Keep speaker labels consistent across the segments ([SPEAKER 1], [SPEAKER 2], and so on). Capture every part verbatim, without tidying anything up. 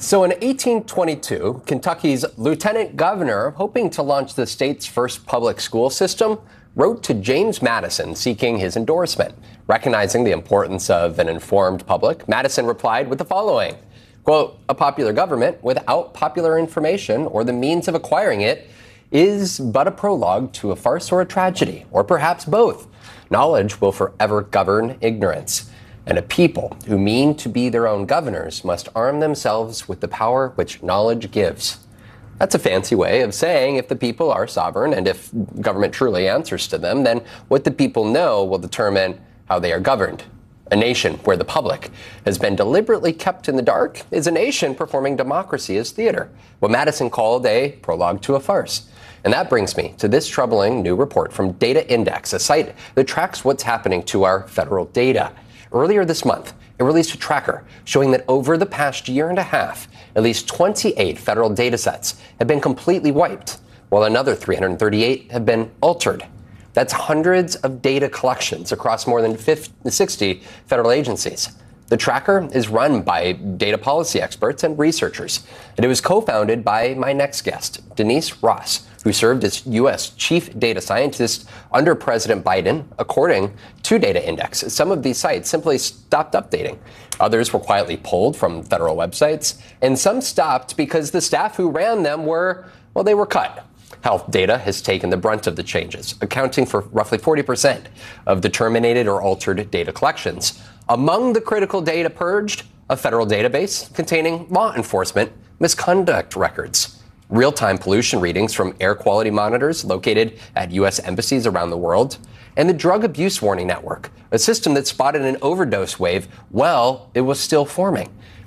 [SPEAKER 1] So in eighteen twenty-two, Kentucky's lieutenant governor, hoping to launch the state's first public school system, wrote to James Madison seeking his endorsement. Recognizing the importance of an informed public, Madison replied with the following, quote, "A popular government without popular information or the means of acquiring it is but a prologue to a farce or a tragedy, or perhaps both. Knowledge will forever govern ignorance. And a people who mean to be their own governors must arm themselves with the power which knowledge gives." That's a fancy way of saying if the people are sovereign and if government truly answers to them, then what the people know will determine how they are governed. A nation where the public has been deliberately kept in the dark is a nation performing democracy as theater, what Madison called a prologue to a farce. And that brings me to this troubling new report from Data Index, a site that tracks what's happening to our federal data. Earlier this month, it released a tracker showing that over the past year and a half, at least twenty-eight federal data sets have been completely wiped, while another three hundred thirty-eight have been altered. That's hundreds of data collections across more than sixty federal agencies. The tracker is run by data policy experts and researchers, and it was co-founded by my next guest, Denise Ross, who served as U S chief data scientist under President Biden. According to Data Index, some of these sites simply stopped updating. Others were quietly pulled from federal websites, and some stopped because the staff who ran them were, well, they were cut. Health data has taken the brunt of the changes, accounting for roughly forty percent of the terminated or altered data collections. Among the critical data purged, a federal database containing law enforcement misconduct records, real-time pollution readings from air quality monitors located at U S embassies around the world, and the Drug Abuse Warning Network, a system that spotted an overdose wave while it was still forming.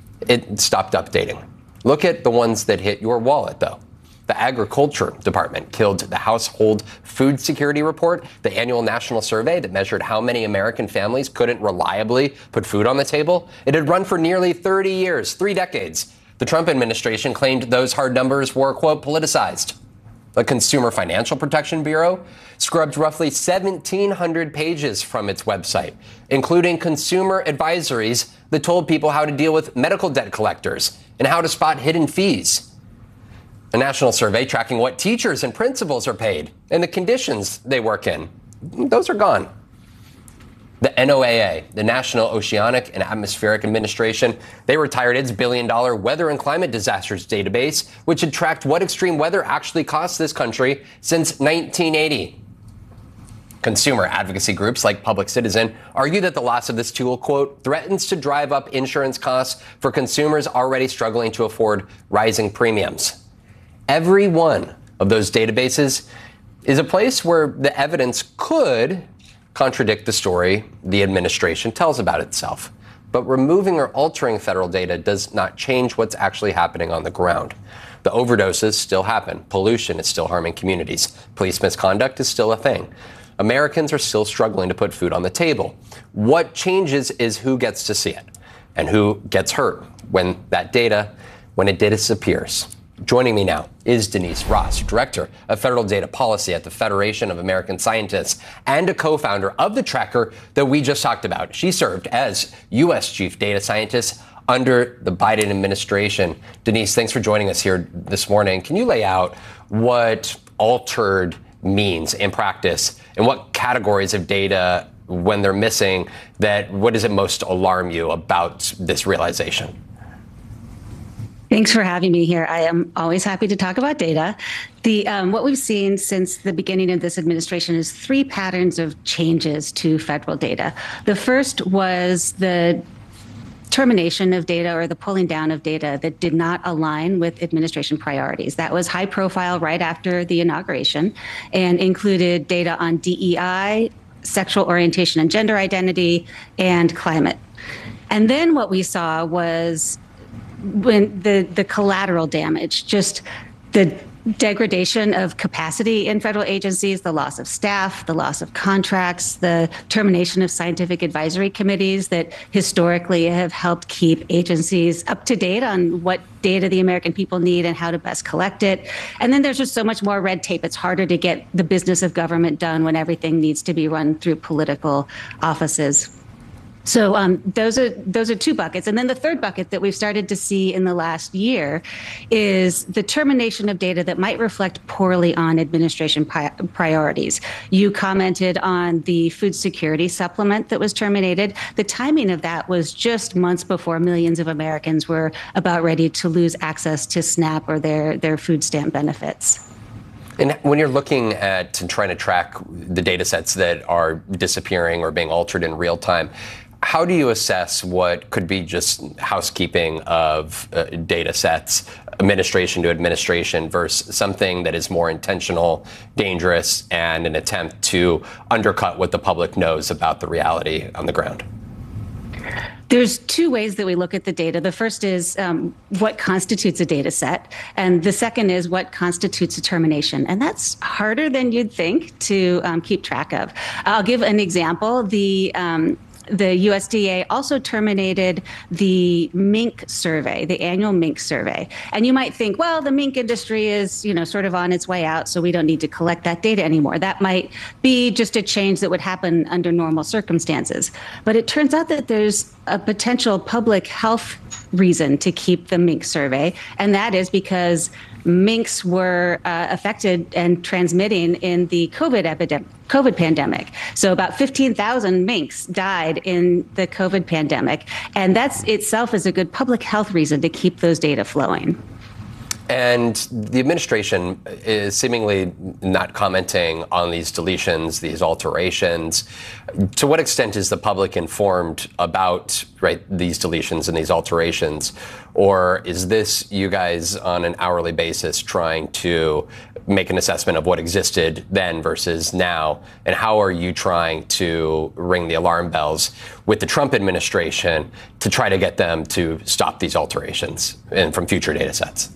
[SPEAKER 1] It stopped updating. Look at the ones that hit your wallet, though. The Agriculture Department killed the Household Food Security Report, the annual national survey that measured how many American families couldn't reliably put food on the table. It had run for nearly thirty years, three decades. The Trump administration claimed those hard numbers were, quote, politicized. The Consumer Financial Protection Bureau scrubbed roughly seventeen hundred pages from its website, including consumer advisories that told people how to deal with medical debt collectors and how to spot hidden fees. A national survey tracking what teachers and principals are paid and the conditions they work in. Those are gone. The N O A A, the National Oceanic and Atmospheric Administration, they retired its billion-dollar weather and climate disasters database, which had tracked what extreme weather actually costs this country since nineteen eighty. Consumer advocacy groups like Public Citizen argue that the loss of this tool, quote, threatens to drive up insurance costs for consumers already struggling to afford rising premiums. Every one of those databases is a place where the evidence could contradict the story the administration tells about itself. But removing or altering federal data does not change what's actually happening on the ground. The overdoses still happen. Pollution is still harming communities. Police misconduct is still a thing. Americans are still struggling to put food on the table. What changes is who gets to see it and who gets hurt when that data, when it disappears. Joining me now is Denise Ross, Director of Federal Data Policy at the Federation of American Scientists and a co-founder of the tracker that we just talked about. She served as U S Chief Data Scientist under the Biden administration. Denise, thanks for joining us here this morning. Can you lay out what altered means in practice and what categories of data, when they're missing, that what does it most alarm you about this realization?
[SPEAKER 2] Thanks for having me here. I am always happy to talk about data. The um, what we've seen since the beginning of this administration is three patterns of changes to federal data. The first was the termination of data or the pulling down of data that did not align with administration priorities. That was high profile right after the inauguration and included data on D E I, sexual orientation and gender identity, and climate. And then what we saw was when the, the collateral damage, just the degradation of capacity in federal agencies, the loss of staff, the loss of contracts, the termination of scientific advisory committees that historically have helped keep agencies up to date on what data the American people need and how to best collect it. And then there's just so much more red tape. It's harder to get the business of government done when everything needs to be run through political offices. So um, those are those are two buckets. And then the third bucket that we've started to see in the last year is the termination of data that might reflect poorly on administration pi- priorities. You commented on the food security supplement that was terminated. The timing of that was just months before millions of Americans were about ready to lose access to SNAP or their, their food stamp benefits.
[SPEAKER 1] And when you're looking at and trying to track the data sets that are disappearing or being altered in real time, how do you assess what could be just housekeeping of uh, data sets, administration to administration, versus something that is more intentional, dangerous, and an attempt to undercut what the public knows about the reality on the ground?
[SPEAKER 2] There's two ways that we look at the data. The first is um, what constitutes a data set, and the second is what constitutes a termination. And that's harder than you'd think to um, keep track of. I'll give an example. The um, The U S D A also terminated the mink survey, the annual mink survey. And you might think, well, the mink industry is, you know, sort of on its way out, so we don't need to collect that data anymore. That might be just a change that would happen under normal circumstances. But it turns out that there's a potential public health reason to keep the mink survey, and that is because minks were uh, affected and transmitting in the COVID epidemic, COVID pandemic. So about fifteen thousand minks died in the COVID pandemic. And that's itself is a good public health reason to keep those data flowing.
[SPEAKER 1] And the administration is seemingly not commenting on these deletions, these alterations. To what extent is the public informed about, right, these deletions and these alterations? Or is this you guys on an hourly basis trying to make an assessment of what existed then versus now? And how are you trying to ring the alarm bells with the Trump administration to try to get them to stop these alterations and from future data sets?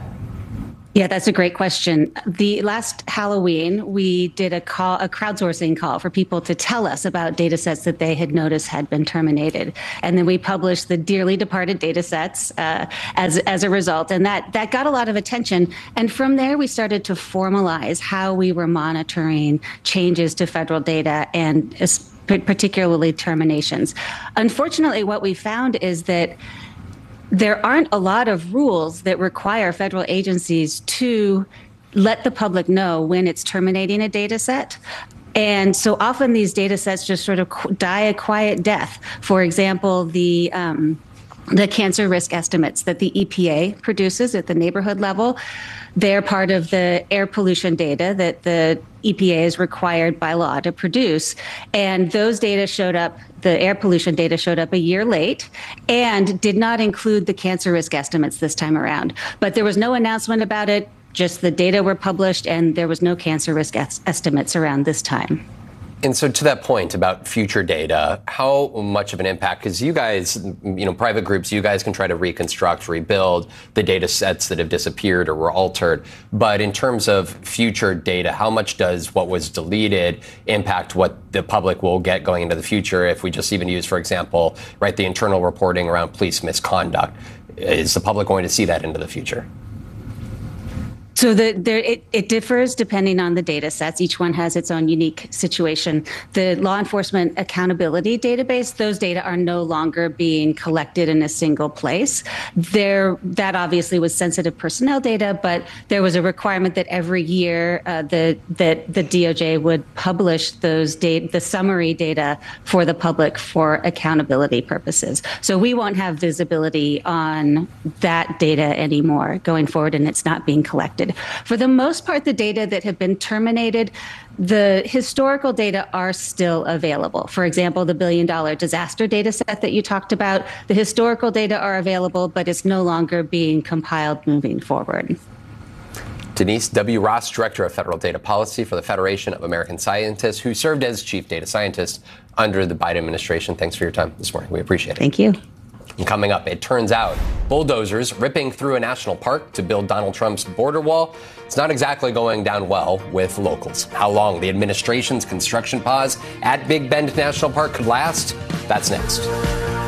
[SPEAKER 2] Yeah, that's a great question. The last Halloween, we did a call, a crowdsourcing call for people to tell us about data sets that they had noticed had been terminated. And then we published the dearly departed data sets uh, as, as a result. And that, that got a lot of attention. And from there, we started to formalize how we were monitoring changes to federal data and particularly terminations. Unfortunately, what we found is that there aren't a lot of rules that require federal agencies to let the public know when it's terminating a data set. And so often these data sets just sort of die a quiet death. For example, the um, the cancer risk estimates that the E P A produces at the neighborhood level, they're part of the air pollution data that the E P A is required by law to produce. And those data showed up, the air pollution data showed up a year late and did not include the cancer risk estimates this time around. But there was no announcement about it, just the data were published and there was no cancer risk es- estimates around this time.
[SPEAKER 1] And so to that point about future data, how much of an impact, because you guys, you know, private groups, you guys can try to reconstruct, rebuild the data sets that have disappeared or were altered. But in terms of future data, how much does what was deleted impact what the public will get going into the future? If we just even use, for example, right, the internal reporting around police misconduct, is the public going to see that into the future?
[SPEAKER 2] So the, there, it, it differs depending on the data sets. Each one has its own unique situation. The law enforcement accountability database, those data are no longer being collected in a single place. There, that obviously was sensitive personnel data, but there was a requirement that every year uh, the, that the D O J would publish those data, the summary data for the public for accountability purposes. So we won't have visibility on that data anymore going forward, and it's not being collected. For the most part, the data that have been terminated, the historical data are still available. For example, the billion dollar disaster data set that you talked about, the historical data are available, but it's no longer being compiled moving forward.
[SPEAKER 1] Denise W. Ross, Director of Federal Data Policy for the Federation of American Scientists, who served as Chief Data Scientist under the Biden administration. Thanks for your time this morning. We appreciate it.
[SPEAKER 2] Thank you.
[SPEAKER 1] And coming up, it turns out bulldozers ripping through a national park to build Donald Trump's border wall. It's not exactly going down well with locals. How long the administration's construction pause at Big Bend National Park could last? That's next.